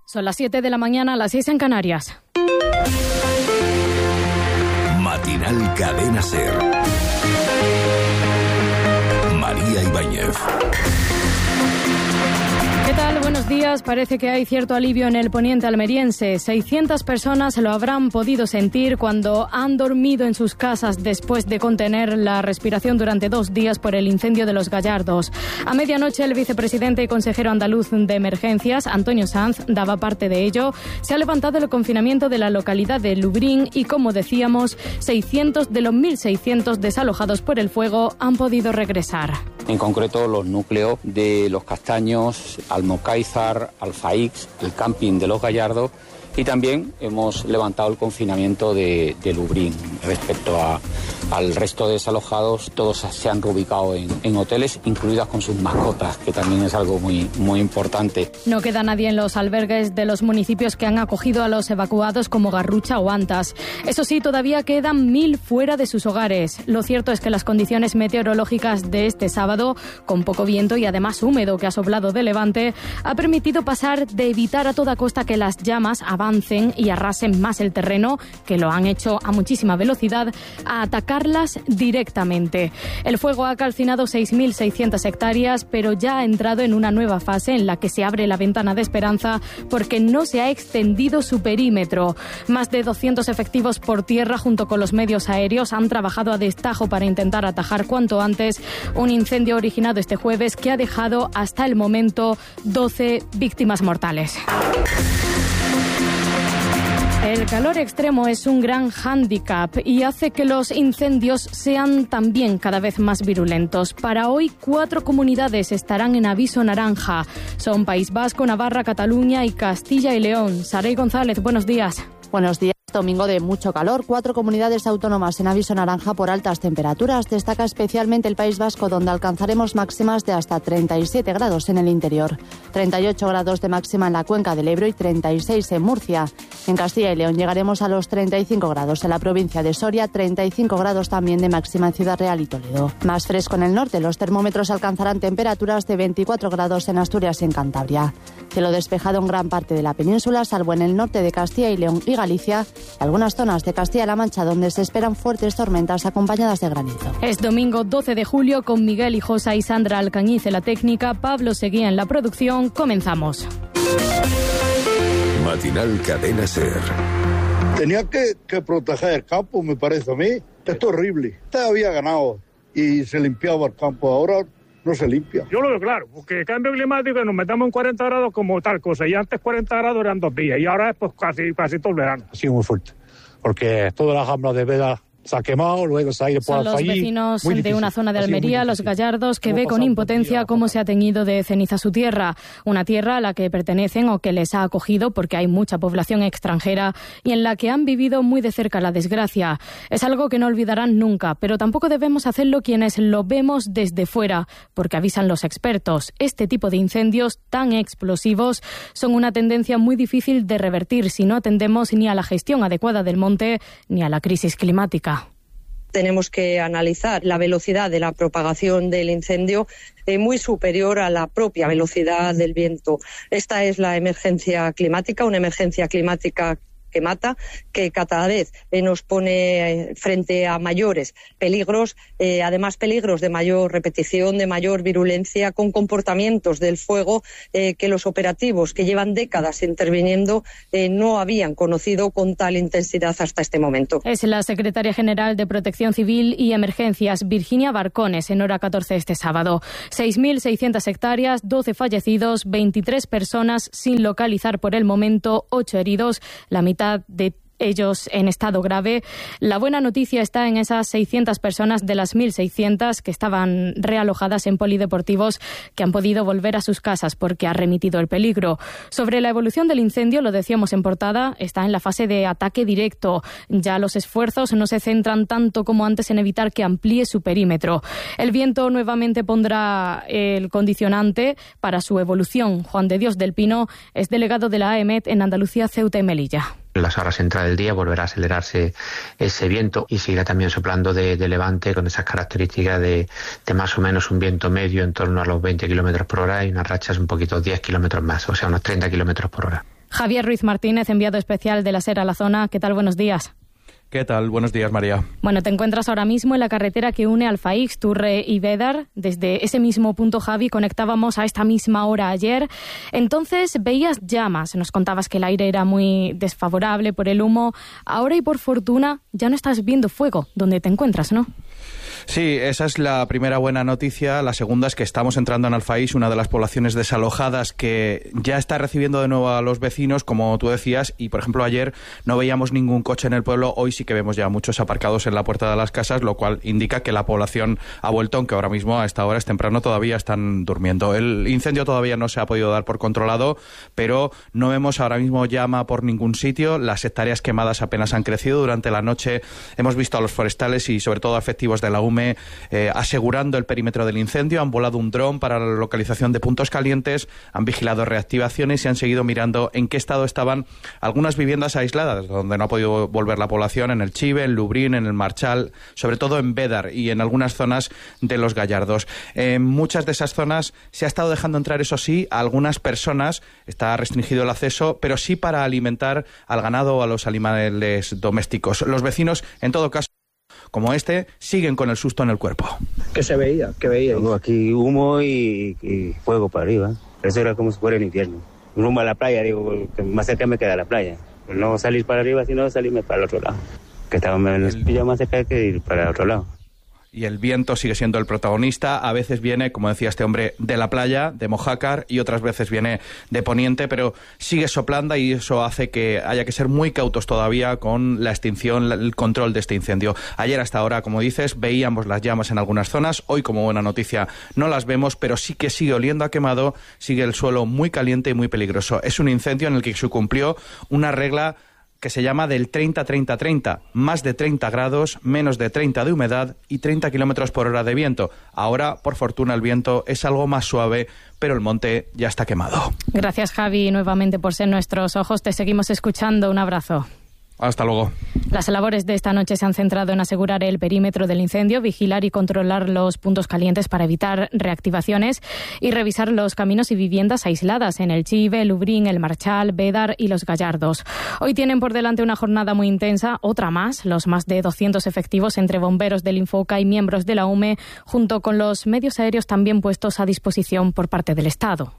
Son las 7 de la mañana, las 6 en Canarias. Matinal Cadena SER. María Ibáñez. ¿Qué tal? Buenos días. Parece que hay cierto alivio en el poniente almeriense. 600 personas lo habrán podido sentir cuando han dormido en sus casas después de contener la respiración durante 2 días por el incendio de Los Gallardos. A medianoche, el vicepresidente y consejero andaluz de emergencias, Antonio Sanz, daba parte de ello. Se ha levantado el confinamiento de la localidad de Lubrín y, como decíamos, 600 de los 1.600 desalojados por el fuego han podido regresar. En concreto, los núcleos de Los Castaños, Almocáizar, Alfaix, el camping de Los Gallardos, y también hemos levantado el confinamiento de Lubrín. Respecto al resto de desalojados, todos se han reubicado en hoteles, incluidas con sus mascotas, que también es algo muy importante. No queda nadie en los albergues de los municipios que han acogido a los evacuados, como Garrucha o Antas. Eso sí, todavía quedan 1.000 fuera de sus hogares. Lo cierto es que las condiciones meteorológicas de este sábado, con poco viento y además húmedo que ha soplado de levante, ha permitido pasar de evitar a toda costa que las llamas avancen y arrasen más el terreno, que lo han hecho a muchísima velocidad, a atacarlas directamente. El fuego ha calcinado 6.600 hectáreas, pero ya ha entrado en una nueva fase en la que se abre la ventana de esperanza porque no se ha extendido su perímetro. Más de 200 efectivos por tierra junto con los medios aéreos han trabajado a destajo para intentar atajar cuanto antes un incendio originado este jueves que ha dejado hasta el momento 12 víctimas mortales. El calor extremo es un gran hándicap y hace que los incendios sean también cada vez más virulentos. Para hoy, 4 comunidades estarán en aviso naranja. Son País Vasco, Navarra, Cataluña y Castilla y León. Saray González, buenos días. Buenos días. Domingo de mucho calor, 4 comunidades autónomas en aviso naranja por altas temperaturas. Destaca especialmente el País Vasco, donde alcanzaremos máximas de hasta 37 grados en el interior, 38 grados de máxima en la cuenca del Ebro y 36 en Murcia. En Castilla y León llegaremos a los 35 grados. En la provincia de Soria, 35 grados también de máxima en Ciudad Real y Toledo. Más fresco en el norte, los termómetros alcanzarán temperaturas de 24 grados en Asturias y en Cantabria. Cielo despejado en gran parte de la península, salvo en el norte de Castilla y León y Galicia, algunas zonas de Castilla-La Mancha donde se esperan fuertes tormentas acompañadas de granizo. Es domingo 12 de julio con Miguel Hijosa y Sandra Alcañiz en la técnica, Pablo Seguía en la producción. Comenzamos. Matinal Cadena SER. Tenía que proteger el campo, me parece a mí. Esto es horrible. Usted había ganado y se limpiaba el campo, ahora no se limpia. Yo lo veo claro, porque el cambio climático nos metamos en 40 grados como tal cosa, y antes 40 grados eran 2 días, y ahora es pues casi todo el verano. Ha sido muy fuerte, porque toda la Alhambra de Veda se ha quemado, luego se ha ido por Son los vecinos de una zona de Almería, Los Gallardos, que ve con impotencia cómo se ha teñido de ceniza su tierra. Una tierra a la que pertenecen o que les ha acogido porque hay mucha población extranjera y en la que han vivido muy de cerca la desgracia. Es algo que no olvidarán nunca, pero tampoco debemos hacerlo quienes lo vemos desde fuera, porque avisan los expertos. Este tipo de incendios tan explosivos son una tendencia muy difícil de revertir si no atendemos ni a la gestión adecuada del monte ni a la crisis climática. Tenemos que analizar la velocidad de la propagación del incendio muy superior a la propia velocidad del viento. Esta es la emergencia climática, una emergencia climática que mata, que cada vez nos pone frente a mayores peligros, además peligros de mayor repetición, de mayor virulencia, con comportamientos del fuego que los operativos que llevan décadas interviniendo no habían conocido con tal intensidad hasta este momento. Es la secretaria general de Protección Civil y Emergencias, Virginia Barcones, en Hora 14 este sábado. 6.600 hectáreas, 12 fallecidos, 23 personas sin localizar por el momento, 8 heridos, la mitad de ellos en estado grave. La buena noticia está en esas 600 personas de las 1.600 que estaban realojadas en polideportivos que han podido volver a sus casas porque ha remitido el peligro. Sobre la evolución del incendio, lo decíamos en portada, está en la fase de ataque directo. Ya los esfuerzos no se centran tanto como antes en evitar que amplíe su perímetro. El viento nuevamente pondrá el condicionante para su evolución. Juan de Dios del Pino es delegado de la AEMET en Andalucía, Ceuta y Melilla. En las horas centrales del día volverá a acelerarse ese viento y seguirá también soplando de levante con esas características de más o menos un viento medio en torno a los 20 kilómetros por hora y unas rachas un poquito 10 kilómetros más, o sea, unos 30 kilómetros por hora. Javier Ruiz Martínez, enviado especial de la SER a la zona. ¿Qué tal? Buenos días. ¿Qué tal? Buenos días, María. Bueno, te encuentras ahora mismo en la carretera que une Alfaix, Turre y Bédar. Desde ese mismo punto, Javi, conectábamos a esta misma hora ayer. Entonces veías llamas. Nos contabas que el aire era muy desfavorable por el humo. Ahora y por fortuna ya no estás viendo fuego donde te encuentras, ¿no? Sí, esa es la primera buena noticia. La segunda es que estamos entrando en Alfaix, una de las poblaciones desalojadas que ya está recibiendo de nuevo a los vecinos, como tú decías, y por ejemplo ayer no veíamos ningún coche en el pueblo, hoy sí que vemos ya muchos aparcados en la puerta de las casas, lo cual indica que la población ha vuelto, aunque ahora mismo a esta hora es temprano, todavía están durmiendo. El incendio todavía no se ha podido dar por controlado, pero no vemos ahora mismo llama por ningún sitio. Las hectáreas quemadas apenas han crecido. Durante la noche hemos visto a los forestales y sobre todo a efectivos de la UME asegurando el perímetro del incendio. Han volado un dron para la localización de puntos calientes, han vigilado reactivaciones y han seguido mirando en qué estado estaban algunas viviendas aisladas donde no ha podido volver la población, en el Chive, en Lubrín, en el Marchal, sobre todo en Bédar y en algunas zonas de los Gallardos. En muchas de esas zonas se ha estado dejando entrar, eso sí, a algunas personas, está restringido el acceso, pero sí para alimentar al ganado o a los animales domésticos. Los vecinos, en todo caso, como este, siguen con el susto en el cuerpo. ¿Qué se veía? ¿Qué veía? Aquí humo y fuego para arriba. Eso era como si fuera el infierno. Rumbo a la playa, digo, que más cerca me queda la playa. No salir para arriba, sino salirme para el otro lado. Que estaba menos pillado más cerca que ir para el otro lado. Y el viento sigue siendo el protagonista. A veces viene, como decía este hombre, de la playa, de Mojácar, y otras veces viene de Poniente, pero sigue soplando y eso hace que haya que ser muy cautos todavía con la extinción, el control de este incendio. Ayer hasta ahora, como dices, veíamos las llamas en algunas zonas. Hoy, como buena noticia, no las vemos, pero sí que sigue oliendo a quemado, sigue el suelo muy caliente y muy peligroso. Es un incendio en el que se cumplió una regla que se llama del 30-30-30, más de 30 grados, menos de 30 de humedad y 30 kilómetros por hora de viento. Ahora, por fortuna, el viento es algo más suave, pero el monte ya está quemado. Gracias, Javi, nuevamente por ser nuestros ojos. Te seguimos escuchando. Un abrazo. Hasta luego. Las labores de esta noche se han centrado en asegurar el perímetro del incendio, vigilar y controlar los puntos calientes para evitar reactivaciones y revisar los caminos y viviendas aisladas en el Chive, Lubrín, el Marchal, Bédar y los Gallardos. Hoy tienen por delante una jornada muy intensa, otra más, los más de 200 efectivos entre bomberos del Infoca y miembros de la UME, junto con los medios aéreos también puestos a disposición por parte del Estado.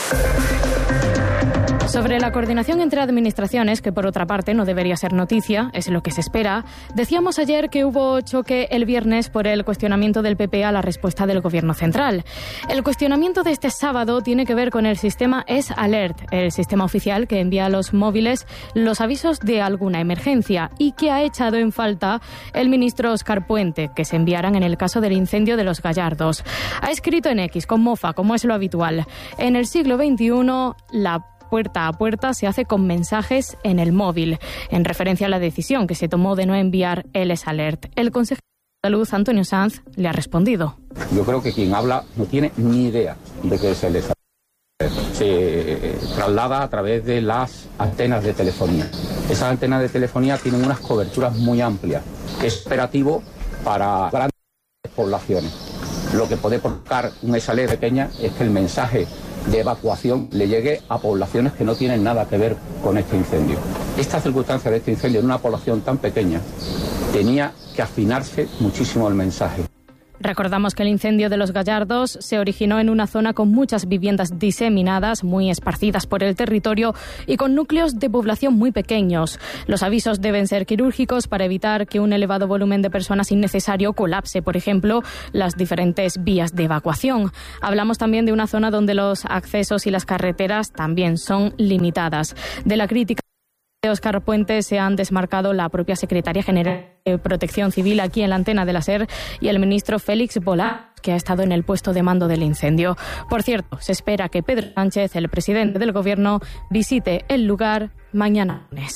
Sobre la coordinación entre administraciones, que por otra parte no debería ser noticia, es lo que se espera, decíamos ayer que hubo choque el viernes por el cuestionamiento del PP a la respuesta del Gobierno central. El cuestionamiento de este sábado tiene que ver con el sistema S-Alert, el sistema oficial que envía a los móviles los avisos de alguna emergencia y que ha echado en falta el ministro Óscar Puente, que se enviaran en el caso del incendio de los Gallardos. Ha escrito en X, con mofa, como es lo habitual. En el siglo XXI, la puerta a puerta se hace con mensajes en el móvil, en referencia a la decisión que se tomó de no enviar el S-Alert. El consejero de Salud, Antonio Sanz, le ha respondido. Yo creo que quien habla no tiene ni idea de qué es el S-Alert. Se traslada a través de las antenas de telefonía. Esas antenas de telefonía tienen unas coberturas muy amplias. Es operativo para grandes poblaciones. Lo que puede provocar un S-Alert pequeña es que el mensaje de evacuación le llegue a poblaciones que no tienen nada que ver con este incendio. Esta circunstancia de este incendio en una población tan pequeña tenía que afinarse muchísimo el mensaje. Recordamos que el incendio de los Gallardos se originó en una zona con muchas viviendas diseminadas, muy esparcidas por el territorio y con núcleos de población muy pequeños. Los avisos deben ser quirúrgicos para evitar que un elevado volumen de personas innecesario colapse, por ejemplo, las diferentes vías de evacuación. Hablamos también de una zona donde los accesos y las carreteras también son limitadas. De la crítica de Óscar Puente se han desmarcado la propia Secretaria General de Protección Civil aquí en la antena de la SER y el ministro Félix Bolà, que ha estado en el puesto de mando del incendio. Por cierto, se espera que Pedro Sánchez, el presidente del Gobierno, visite el lugar mañana lunes.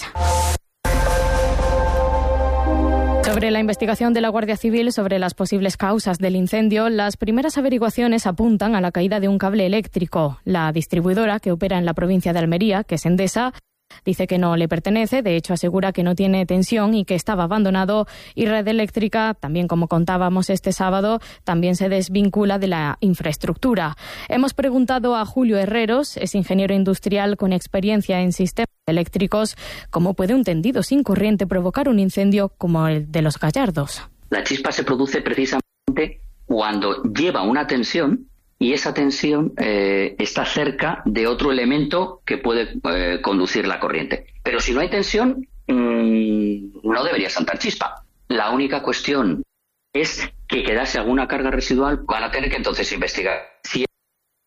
Sobre la investigación de la Guardia Civil sobre las posibles causas del incendio, las primeras averiguaciones apuntan a la caída de un cable eléctrico. La distribuidora que opera en la provincia de Almería, que es Endesa, Dice que no le pertenece, de hecho asegura que no tiene tensión y que estaba abandonado, y Red Eléctrica, también como contábamos este sábado, también se desvincula de la infraestructura. Hemos preguntado a Julio Herreros, es ingeniero industrial con experiencia en sistemas eléctricos, cómo puede un tendido sin corriente provocar un incendio como el de los Gallardos. La chispa se produce precisamente cuando lleva una tensión y esa tensión está cerca de otro elemento que puede conducir la corriente. Pero si no hay tensión, no debería saltar chispa. La única cuestión es que quedase alguna carga residual. Van a tener que entonces investigar si es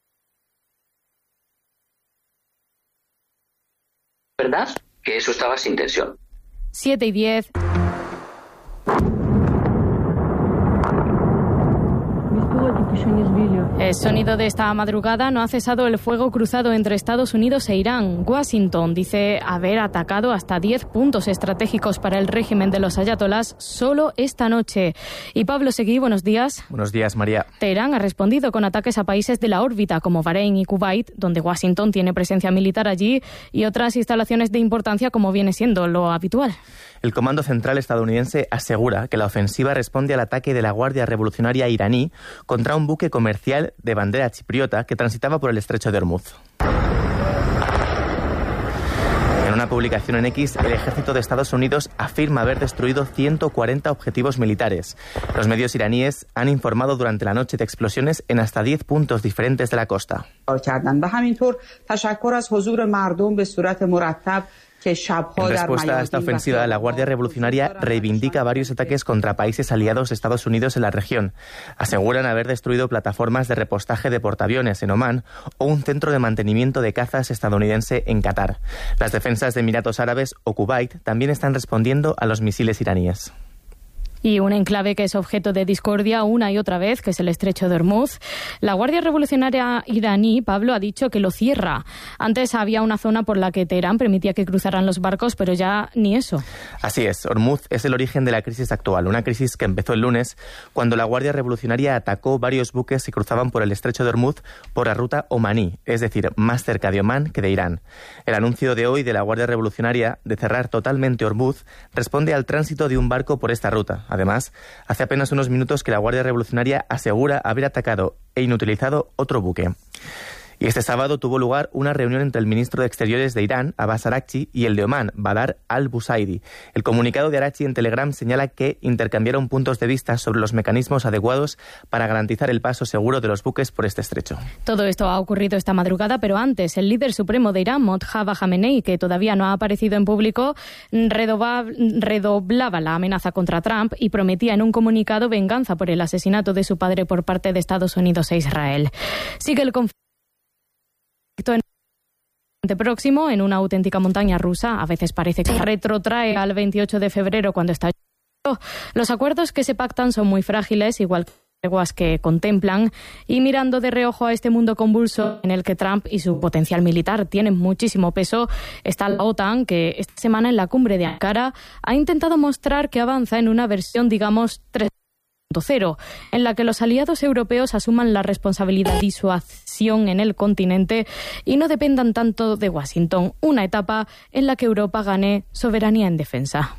verdad que eso estaba sin tensión. 7:10. El sonido de esta madrugada: no ha cesado el fuego cruzado entre Estados Unidos e Irán. Washington dice haber atacado hasta 10 puntos estratégicos para el régimen de los ayatolás solo esta noche. Y Pablo Seguí, buenos días. Buenos días, María. Teherán ha respondido con ataques a países de la órbita como Bahrein y Kuwait, donde Washington tiene presencia militar allí, y otras instalaciones de importancia como viene siendo lo habitual. El Comando Central estadounidense asegura que la ofensiva responde al ataque de la Guardia Revolucionaria iraní contra un buque comercial de bandera chipriota que transitaba por el estrecho de Hormuz. En una publicación en X, el ejército de Estados Unidos afirma haber destruido 140 objetivos militares. Los medios iraníes han informado durante la noche de explosiones en hasta 10 puntos diferentes de la costa. En respuesta a esta ofensiva, la Guardia Revolucionaria reivindica varios ataques contra países aliados de Estados Unidos en la región. Aseguran haber destruido plataformas de repostaje de portaaviones en Omán o un centro de mantenimiento de cazas estadounidense en Qatar. Las defensas de Emiratos Árabes o Kuwait también están respondiendo a los misiles iraníes. Y un enclave que es objeto de discordia una y otra vez, que es el estrecho de Hormuz. La Guardia Revolucionaria iraní, Pablo, ha dicho que lo cierra. Antes había una zona por la que Teherán permitía que cruzaran los barcos, pero ya ni eso. Así es, Hormuz es el origen de la crisis actual, una crisis que empezó el lunes cuando la Guardia Revolucionaria atacó varios buques que cruzaban por el estrecho de Hormuz por la ruta omaní, es decir, más cerca de Omán que de Irán. El anuncio de hoy de la Guardia Revolucionaria de cerrar totalmente Hormuz responde al tránsito de un barco por esta ruta. Además, hace apenas unos minutos que la Guardia Revolucionaria asegura haber atacado e inutilizado otro buque. Y este sábado tuvo lugar una reunión entre el ministro de Exteriores de Irán, Abbas Araghchi, y el de Omán, Badr al-Busaidi. El comunicado de Araghchi en Telegram señala que intercambiaron puntos de vista sobre los mecanismos adecuados para garantizar el paso seguro de los buques por este estrecho. Todo esto ha ocurrido esta madrugada, pero antes el líder supremo de Irán, Mojtaba Khamenei, que todavía no ha aparecido en público, redoblaba la amenaza contra Trump y prometía en un comunicado venganza por el asesinato de su padre por parte de Estados Unidos e Israel. Sigue el conflicto próximo en una auténtica montaña rusa. A veces parece que retrotrae al 28 de febrero cuando está. Los acuerdos que se pactan son muy frágiles, igual que las treguas que contemplan, y mirando de reojo a este mundo convulso en el que Trump y su potencial militar tienen muchísimo peso, está la OTAN, que esta semana en la cumbre de Ankara ha intentado mostrar que avanza en una versión, digamos, 3.0, en la que los aliados europeos asuman la responsabilidad de disuasión en el continente y no dependan tanto de Washington, una etapa en la que Europa gane soberanía en defensa.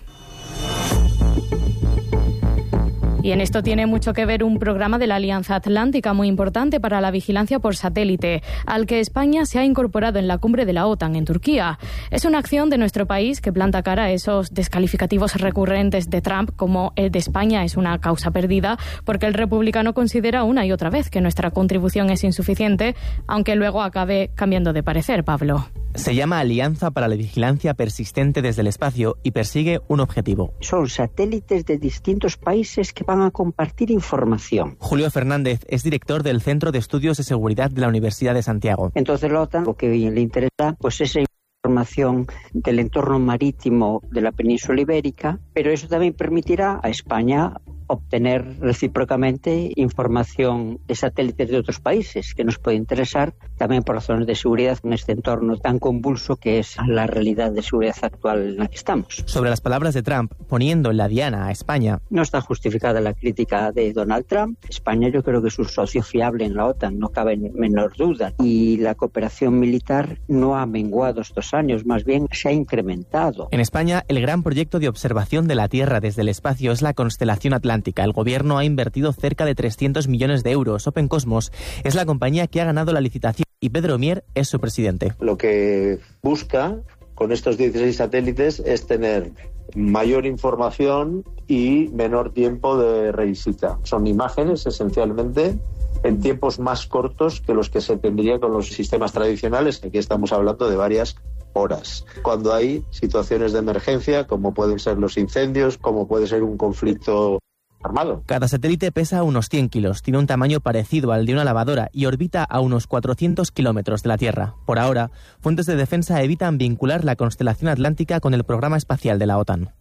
Y en esto tiene mucho que ver un programa de la Alianza Atlántica muy importante para la vigilancia por satélite, al que España se ha incorporado en la cumbre de la OTAN en Turquía. Es una acción de nuestro país que planta cara a esos descalificativos recurrentes de Trump, como el de España es una causa perdida, porque el republicano considera una y otra vez que nuestra contribución es insuficiente, aunque luego acabe cambiando de parecer, Pablo. Se llama Alianza para la Vigilancia Persistente desde el Espacio y persigue un objetivo. Son satélites de distintos países que van a compartir información. Julio Fernández es director del Centro de Estudios de Seguridad de la Universidad de Santiago. Entonces la OTAN, lo que le interesa, pues esa información del entorno marítimo de la península ibérica, pero eso también permitirá a España obtener recíprocamente información de satélites de otros países que nos puede interesar también por razones de seguridad en este entorno tan convulso que es la realidad de seguridad actual en la que estamos. Sobre las palabras de Trump, poniendo en la diana a España. No está justificada la crítica de Donald Trump. España yo creo que es un socio fiable en la OTAN, no cabe menor duda. Y la cooperación militar no ha menguado estos años, más bien se ha incrementado. En España, el gran proyecto de observación de la Tierra desde el espacio es la constelación atlántica. El gobierno ha invertido cerca de 300 millones de euros. Open Cosmos es la compañía que ha ganado la licitación y Pedro Mier es su presidente. Lo que busca con estos 16 satélites es tener mayor información y menor tiempo de revisita. Son imágenes esencialmente en tiempos más cortos que los que se tendría con los sistemas tradicionales. Aquí estamos hablando de varias horas. Cuando hay situaciones de emergencia, como pueden ser los incendios, como puede ser un conflicto armado. Cada satélite pesa unos 100 kilos, tiene un tamaño parecido al de una lavadora y orbita a unos 400 kilómetros de la Tierra. Por ahora, fuentes de defensa evitan vincular la constelación atlántica con el programa espacial de la OTAN.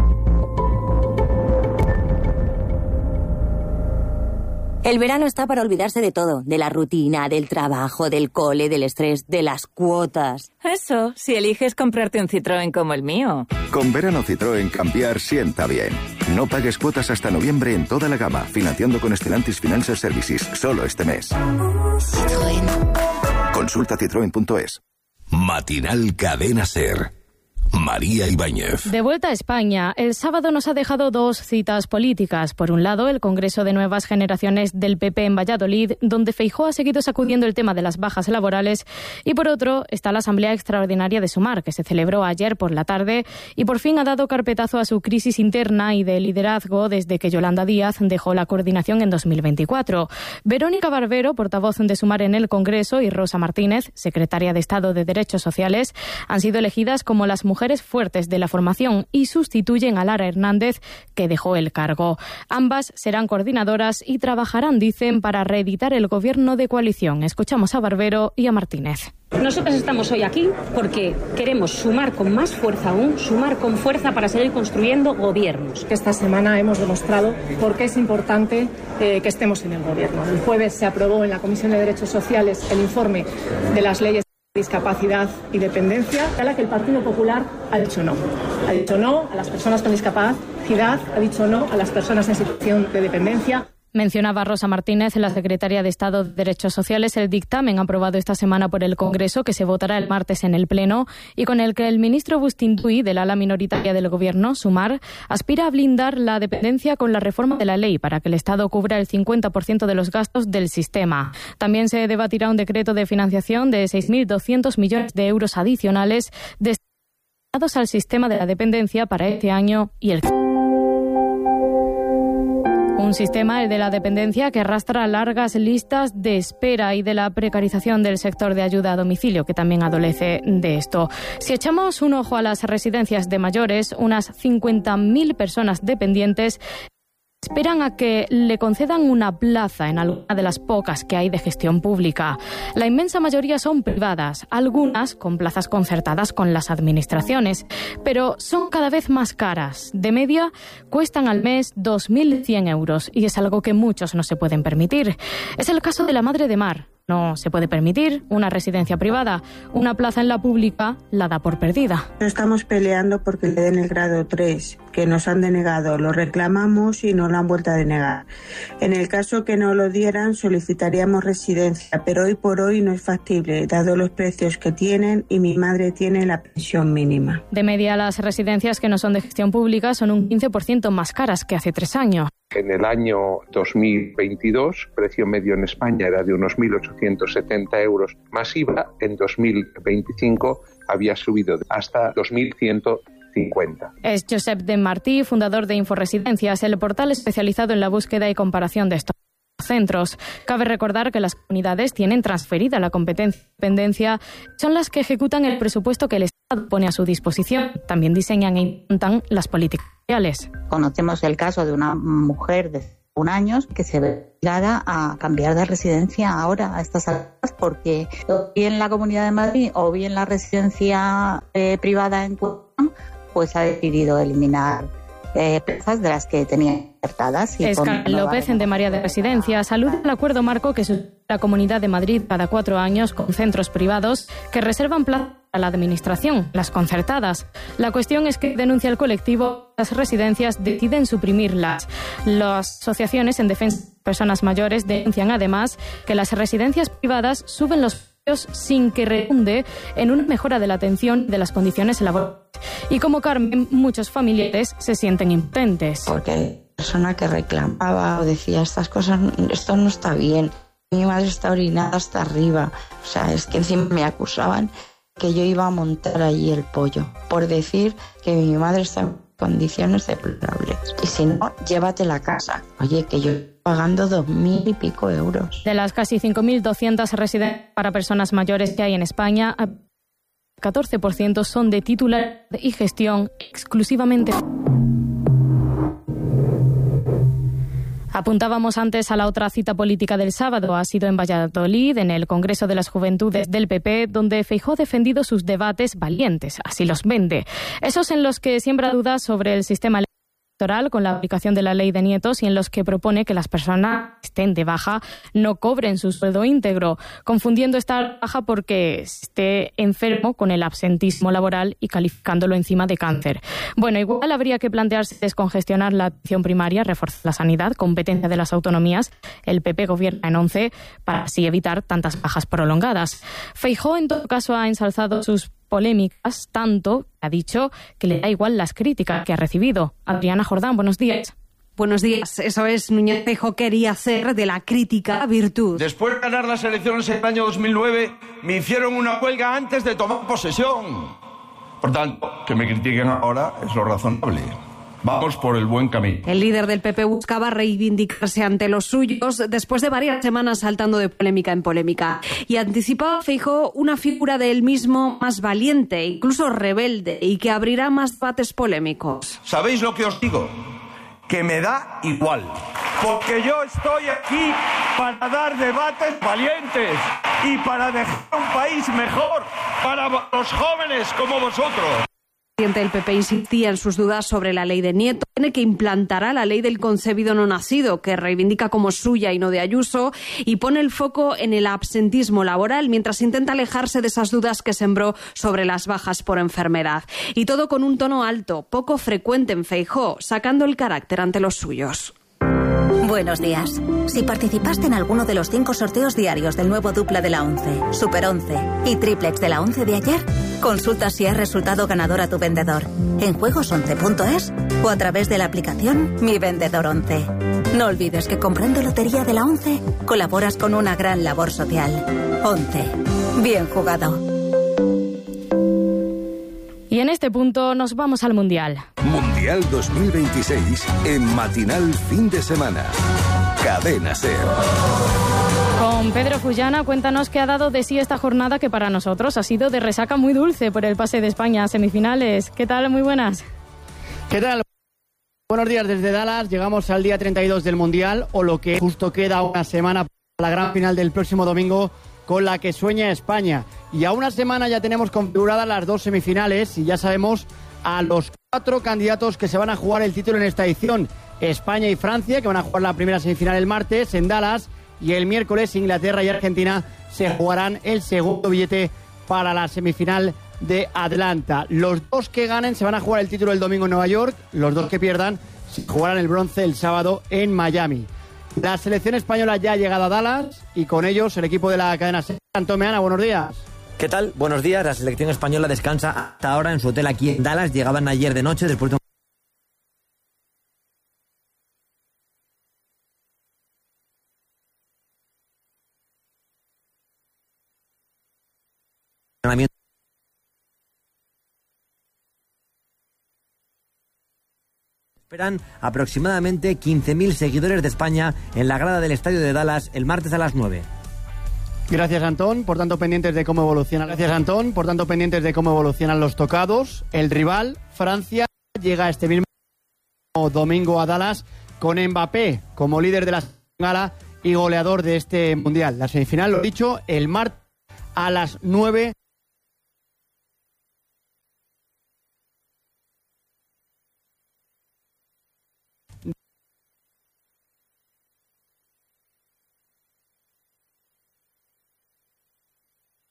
El verano está para olvidarse de todo, de la rutina, del trabajo, del cole, del estrés, de las cuotas. Eso, si eliges comprarte un Citroën como el mío. Con verano Citroën cambiar sienta bien. No pagues cuotas hasta noviembre en toda la gama, financiando con Stellantis Financial Services, solo este mes. Citroën. Consulta citroen.es. Matinal Cadena SER. María Ibáñez. De vuelta a España, el sábado nos ha dejado dos citas políticas. Por un lado, el Congreso de Nuevas Generaciones del PP en Valladolid, donde Feijóo ha seguido sacudiendo el tema de las bajas laborales. Y por otro, está la Asamblea Extraordinaria de Sumar, que se celebró ayer por la tarde y por fin ha dado carpetazo a su crisis interna y de liderazgo desde que Yolanda Díaz dejó la coordinación en 2024. Verónica Barbero, portavoz de Sumar en el Congreso, y Rosa Martínez, secretaria de Estado de Derechos Sociales, han sido elegidas como las mujeres fuertes de la formación y sustituyen a Lara Hernández, que dejó el cargo. Ambas serán coordinadoras y trabajarán, dicen, para reeditar el gobierno de coalición. Escuchamos a Barbero y a Martínez. Nosotros estamos hoy aquí porque queremos sumar con más fuerza aún, sumar con fuerza para seguir construyendo gobiernos. Esta semana hemos demostrado por qué es importante que estemos en el gobierno. El jueves se aprobó en la Comisión de Derechos Sociales el informe de las leyes de discapacidad y dependencia, a la que el Partido Popular ha dicho no. Ha dicho no a las personas con discapacidad, ha dicho no a las personas en situación de dependencia. Mencionaba Rosa Martínez, la secretaria de Estado de Derechos Sociales, el dictamen aprobado esta semana por el Congreso, que se votará el martes en el Pleno, y con el que el ministro Bustinduy, del ala minoritaria del Gobierno, Sumar, aspira a blindar la dependencia con la reforma de la ley para que el Estado cubra el 50% de los gastos del sistema. También se debatirá un decreto de financiación de 6.200 millones de euros adicionales destinados al sistema de la dependencia para este año y el un sistema, el de la dependencia, que arrastra largas listas de espera y de la precarización del sector de ayuda a domicilio, que también adolece de esto. Si echamos un ojo a las residencias de mayores, unas 50.000 personas dependientes esperan a que le concedan una plaza en alguna de las pocas que hay de gestión pública. La inmensa mayoría son privadas, algunas con plazas concertadas con las administraciones, pero son cada vez más caras. De media, cuestan al mes 2.100 euros y es algo que muchos no se pueden permitir. Es el caso de la Madre de Mar. No se puede permitir una residencia privada. Una plaza en la pública la da por perdida. Estamos peleando porque le den el grado 3, que nos han denegado. Lo reclamamos y nos lo han vuelto a denegar. En el caso que no lo dieran, solicitaríamos residencia, pero hoy por hoy no es factible, dado los precios que tienen, y mi madre tiene la pensión mínima. De media, las residencias que no son de gestión pública son un 15% más caras que hace 3 años. En el año 2022, el precio medio en España era de unos 1.870 euros más IVA. En 2025 había subido hasta 2.150. Es Josep de Martí, fundador de Inforesidencias, el portal especializado en la búsqueda y comparación de estos centros. Cabe recordar que las comunidades tienen transferida la competencia de dependencia, son las que ejecutan el presupuesto que el Estado pone a su disposición. También diseñan e implantan las políticas sociales. Conocemos el caso de una mujer de 1 año que se ve obligada a cambiar de residencia ahora a estas alturas porque o bien la Comunidad de Madrid o bien la residencia privada en cuestión pues ha decidido eliminar plazas de las que tenía ofertadas. Es Carmen López, de María de Residencia. Saluda el acuerdo marco que suscribe la Comunidad de Madrid cada 4 años con centros privados que reservan plazas a la administración, las concertadas. La cuestión es que, denuncia el colectivo, las residencias deciden suprimirlas. Las asociaciones en defensa de personas mayores denuncian además que las residencias privadas suben los precios sin que redunde en una mejora de la atención y de las condiciones laborales. Y como Carmen, muchos familiares se sienten impotentes. Porque la persona que reclamaba o decía estas cosas, esto no está bien, mi madre está orinada hasta arriba. O sea, es que encima me acusaban que yo iba a montar allí el pollo por decir que mi madre está en condiciones deplorables. Y si no, llévate a casa. Oye, que yo estoy pagando 2.000 y pico euros. De las casi 5.200 residencias para personas mayores que hay en España, 14% son de titular y gestión exclusivamente. Apuntábamos antes a la otra cita política del sábado. Ha sido en Valladolid, en el Congreso de las Juventudes del PP, donde Feijóo ha defendido sus debates valientes, así los vende. Esos en los que siembra dudas sobre el sistema electoral con la aplicación de la ley de nietos y en los que propone que las personas que estén de baja no cobren su sueldo íntegro, confundiendo estar baja porque esté enfermo con el absentismo laboral y calificándolo encima de cáncer. Bueno, igual habría que plantearse descongestionar la atención primaria, reforzar la sanidad, competencia de las autonomías. El PP gobierna en 11 para así evitar tantas bajas prolongadas. Feijóo, en todo caso, ha ensalzado sus polémicas, tanto ha dicho que le da igual las críticas que ha recibido. Adriana Jordán, buenos días. Buenos días. Eso es, Núñez Feijóo quería hacer de la crítica virtud. Después de ganar las elecciones en el año 2009, me hicieron una huelga antes de tomar posesión. Por tanto, que me critiquen ahora es lo razonable. Vamos por el buen camino. El líder del PP buscaba reivindicarse ante los suyos después de varias semanas saltando de polémica en polémica. Y anticipaba Feijóo una figura de él mismo más valiente, incluso rebelde, y que abrirá más debates polémicos. ¿Sabéis lo que os digo? Que me da igual. Porque yo estoy aquí para dar debates valientes y para dejar un país mejor para los jóvenes como vosotros. El presidente del PP insistía en sus dudas sobre la ley de nietos, que implantará la ley del concebido no nacido, que reivindica como suya y no de Ayuso, y pone el foco en el absentismo laboral, mientras intenta alejarse de esas dudas que sembró sobre las bajas por enfermedad. Y todo con un tono alto, poco frecuente en Feijóo, sacando el carácter ante los suyos. Buenos días. Si participaste en alguno de los 5 sorteos diarios del nuevo dupla de la 11, Super 11 y Triplex de la 11 de ayer, consulta si has resultado ganador a tu vendedor en juegos11.es o a través de la aplicación Mi Vendedor 11. No olvides que comprando lotería de la 11 colaboras con una gran labor social. 11. Bien jugado. Y en este punto nos vamos al Mundial. Mundial 2026 en Matinal Fin de Semana. Cadena SER. Con Pedro Fullana, cuéntanos qué ha dado de sí esta jornada que para nosotros ha sido de resaca muy dulce por el pase de España a semifinales. ¿Qué tal? Muy buenas. ¿Qué tal? Buenos días desde Dallas. Llegamos al día 32 del Mundial, o lo que justo queda una semana para la gran final del próximo domingo, con la que sueña España. Y a una semana ya tenemos configuradas las 2 semifinales y ya sabemos a los 4 candidatos que se van a jugar el título en esta edición. España y Francia, que van a jugar la primera semifinal el martes en Dallas, y el miércoles Inglaterra y Argentina se jugarán el segundo billete para la semifinal de Atlanta. Los 2 que ganen se van a jugar el título el domingo en Nueva York, los 2 que pierdan se jugarán el bronce el sábado en Miami. La selección española ya ha llegado a Dallas y con ellos el equipo de la cadena SER. Antón Meana, buenos días. ¿Qué tal? Buenos días. La selección española descansa hasta ahora en su hotel aquí en Dallas. Llegaban ayer de noche después de un entrenamiento. Esperan aproximadamente 15.000 seguidores de España en la grada del estadio de Dallas el martes a las 9. Gracias, Antón. Por tanto, pendientes de cómo evolucionan. Los tocados. El rival, Francia, llega este mismo domingo a Dallas con Mbappé como líder de la gala y goleador de este mundial. La semifinal, lo dicho, el martes a las 9.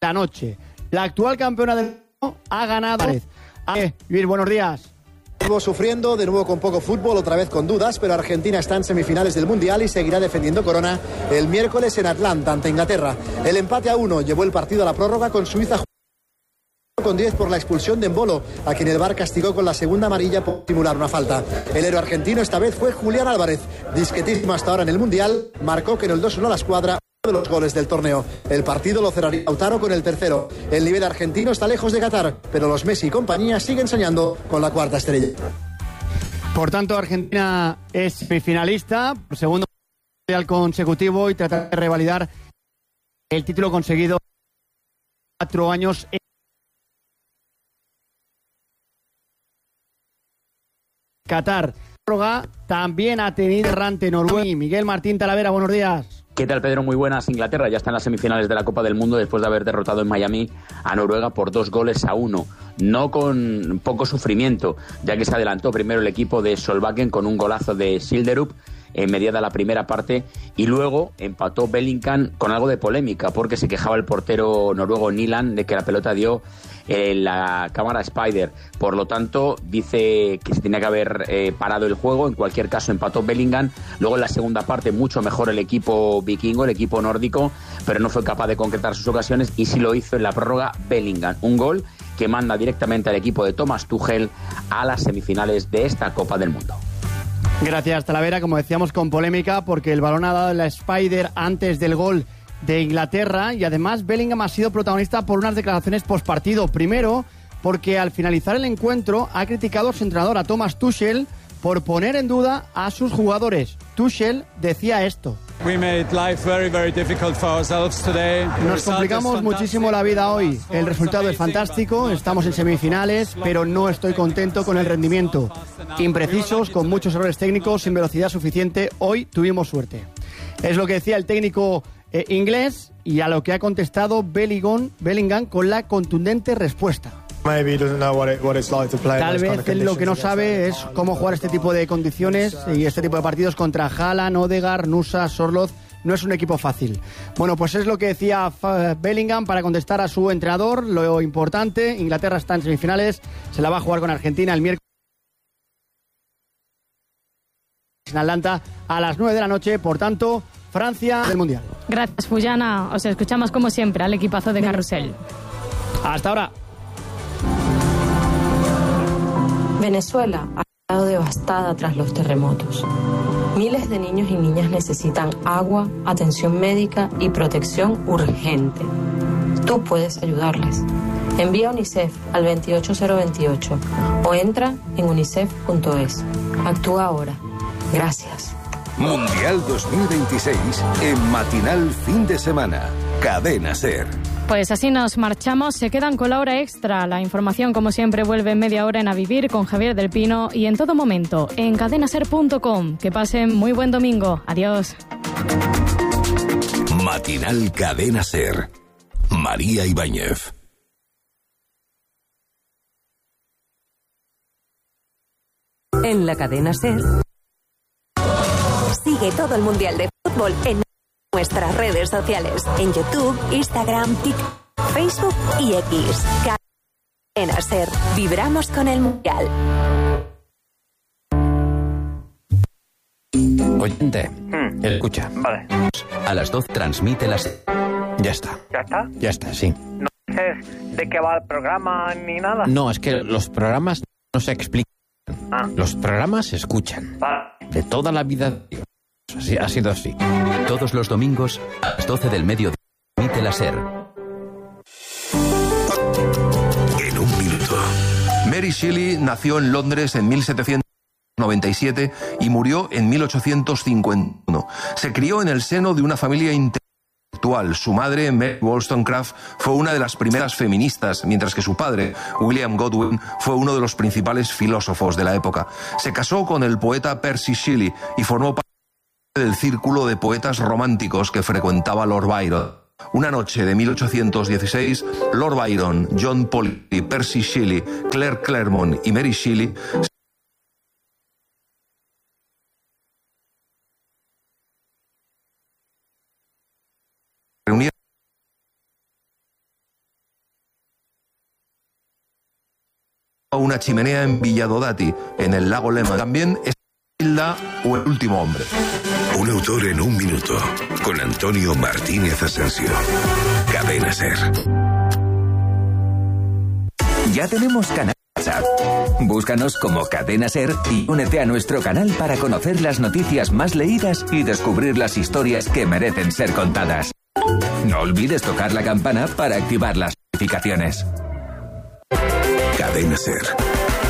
la noche. La actual campeona del mundo ha ganado. Luis, buenos días. De nuevo sufriendo, de nuevo con poco fútbol, otra vez con dudas, pero Argentina está en semifinales del Mundial y seguirá defendiendo corona el miércoles en Atlanta ante Inglaterra. El empate a 1 llevó el partido a la prórroga con Suiza con 10 por la expulsión de Embolo, a quien el VAR castigó con la segunda amarilla por simular una falta. El héroe argentino esta vez fue Julián Álvarez, discretísimo hasta ahora en el Mundial, marcó que en el 2-1 a la escuadra uno de los goles del torneo. El partido lo cerraría Lautaro con el tercero. El nivel argentino está lejos de Qatar, pero los Messi y compañía siguen soñando con la cuarta estrella. Por tanto, Argentina es semifinalista, segundo mundial consecutivo y trata de revalidar el título conseguido 4 años en Qatar. También ha tenido errante Noruega. Miguel Martín Talavera, buenos días. ¿Qué tal, Pedro? Muy buenas. Inglaterra ya está en las semifinales de la Copa del Mundo después de haber derrotado en Miami a Noruega por 2-1. No con poco sufrimiento, ya que se adelantó primero el equipo de Solbakken con un golazo de Silderup en mediada la primera parte, y luego empató Bellingham con algo de polémica, porque se quejaba el portero noruego Nyland de que la pelota dio la cámara Spider. Por lo tanto, dice que se tenía que haber parado el juego. En cualquier caso, empató Bellingham. Luego en la segunda parte, mucho mejor el equipo vikingo, el equipo nórdico, pero no fue capaz de concretar sus ocasiones, y sí lo hizo en la prórroga Bellingham. Un gol que manda directamente al equipo de Thomas Tuchel a las semifinales de esta Copa del Mundo. Gracias, Talavera. Como decíamos, con polémica, porque el balón ha dado la Spider antes del gol de Inglaterra, y además Bellingham ha sido protagonista por unas declaraciones postpartido. Primero, porque al finalizar el encuentro ha criticado a su entrenador, a Thomas Tuchel, por poner en duda a sus jugadores. Tuchel decía esto: nos complicamos muchísimo la vida hoy. El resultado es fantástico, estamos en semifinales, pero no estoy contento con el rendimiento. Imprecisos, con muchos errores técnicos, sin velocidad suficiente. Hoy tuvimos suerte. Es lo que decía el técnico inglés, y a lo que ha contestado Bellingham con la contundente respuesta. Tal vez él lo que no sabe es cómo jugar este tipo de condiciones y este tipo de partidos contra Haaland, Odegaard, Nusa, Sorloth. No es un equipo fácil. Bueno, pues es lo que decía Bellingham para contestar a su entrenador. Lo importante, Inglaterra está en semifinales, se la va a jugar con Argentina el miércoles en Atlanta a las 9 de la noche. Por tanto, Francia del Mundial. Gracias, Fuyana. Os escuchamos como siempre al equipazo de Carrusel. Hasta ahora. Venezuela ha quedado devastada tras los terremotos. Miles de niños y niñas necesitan agua, atención médica y protección urgente. Tú puedes ayudarles. Envía UNICEF al 28028 o entra en unicef.es. Actúa ahora. Gracias. Mundial 2026 en Matinal Fin de Semana. Cadena SER. Pues así nos marchamos. Se quedan con la hora extra. La información, como siempre, vuelve en media hora en A Vivir con Javier del Pino, y en todo momento en cadenaser.com. Que pasen muy buen domingo. Adiós. Matinal Cadena SER. María Ibáñez. En la cadena SER. Sigue todo el Mundial de Fútbol en nuestras redes sociales, en YouTube, Instagram, TikTok, Facebook y X. Cadena SER. Vibramos con el Mundial. Oyente, escucha. Vale. A las 12 transmite las... Ya está. ¿Ya está? Ya está, sí. ¿No dices de qué va el programa ni nada? No, es que los programas no se explican. Los programas se escuchan. Vale. De toda la vida. Así, ha sido así. Todos los domingos, a las 12 del mediodía, transmite la SER. En un minuto. Mary Shelley nació en Londres en 1797 y murió en 1851. Se crió en el seno de una familia intelectual. Su madre, Mary Wollstonecraft, fue una de las primeras feministas, mientras que su padre, William Godwin, fue uno de los principales filósofos de la época. Se casó con el poeta Percy Shelley y formó parte del círculo de poetas románticos que frecuentaba Lord Byron. Una noche de 1816, Lord Byron, John Polly, Percy Shelley, Claire Claremont y Mary Shelley reunieron una chimenea en Villadodati, en el lago Lema. También es Hilda o El último hombre. Un autor en un minuto, con Antonio Martínez Asensio. Cadena SER. Ya tenemos canal WhatsApp. Búscanos como Cadena SER y únete a nuestro canal para conocer las noticias más leídas y descubrir las historias que merecen ser contadas. No olvides tocar la campana para activar las notificaciones. Cadena SER.